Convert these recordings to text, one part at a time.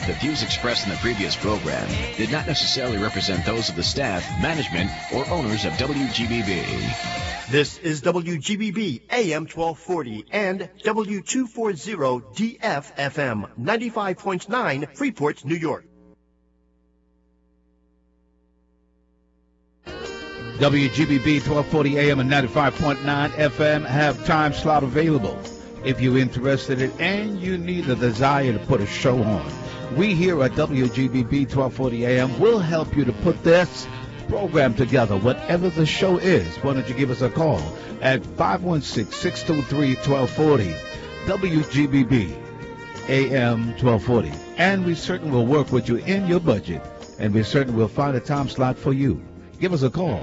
The views expressed in the previous program did not necessarily represent those of the staff, management, or owners of WGBB. This is WGBB AM 1240 and W240 DF-FM 95.9 Freeport, New York. WGBB 1240 AM and 95.9 FM have time slot available. If you're interested in and you need a desire to put a show on, we here at WGBB 1240 AM will help you to put this program together, whatever the show is. Why don't you give us a call at 516-623-1240, WGBB AM 1240. And we certainly will work with you in your budget, and we certainly will find a time slot for you. Give us a call,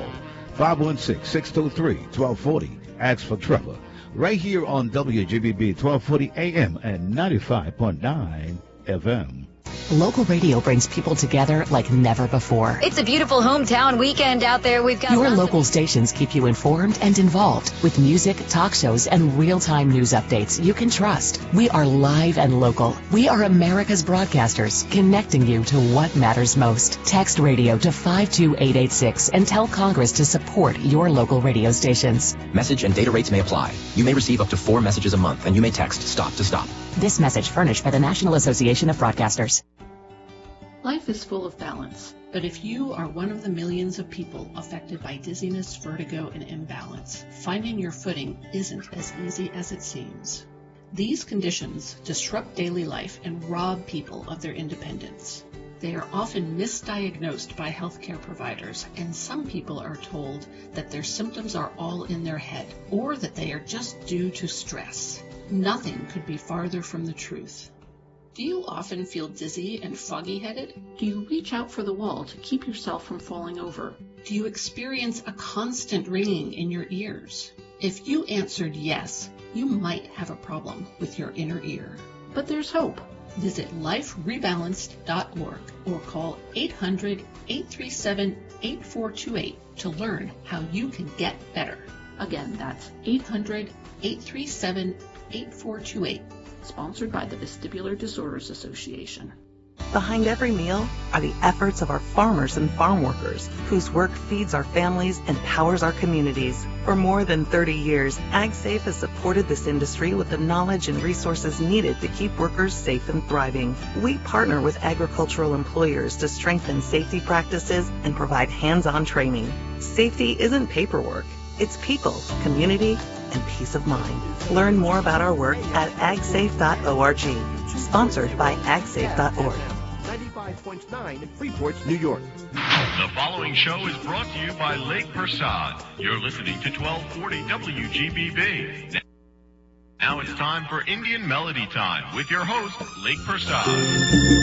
516-623-1240. Ask for Trevor. Right here on WGBB 1240 AM and 95.9 FM. Local radio brings people together like never before. It's a beautiful hometown weekend out there. We've got your local stations keep you informed and involved with music, talk shows, and real-time news updates you can trust. We are live and local. We are America's broadcasters, connecting you to what matters most. Text radio to 52886 and tell Congress to support your local radio stations. Message and data rates may apply. You may receive up to 4 messages a month, and you may text STOP to STOP. This message furnished by the National Association of Broadcasters. Life is full of balance, but if you are one of the millions of people affected by dizziness, vertigo, and imbalance, finding your footing isn't as easy as it seems. These conditions disrupt daily life and rob people of their independence. They are often misdiagnosed by healthcare providers, and some people are told that their symptoms are all in their head, or that they are just due to stress. Nothing could be farther from the truth. Do you often feel dizzy and foggy-headed? Do you reach out for the wall to keep yourself from falling over? Do you experience a constant ringing in your ears? If you answered yes, you might have a problem with your inner ear. But there's hope. Visit liferebalanced.org or call 800-837-8428 to learn how you can get better. Again, that's 800-837-8428. Sponsored by the Vestibular Disorders Association. Behind every meal are the efforts of our farmers and farm workers, whose work feeds our families and powers our communities. For more than 30 years, AgSafe has supported this industry with the knowledge and resources needed to keep workers safe and thriving. We partner with agricultural employers to strengthen safety practices and provide hands-on training. Safety isn't paperwork. It's people, community, and peace of mind. Learn more about our work at agsafe.org. Sponsored by agsafe.org. 95.9 Freeport, New York. The following show is brought to you by Lake Persad. You're listening to 1240 WGBB. Now it's time for Indian Melody Time with your host, Lake Persad.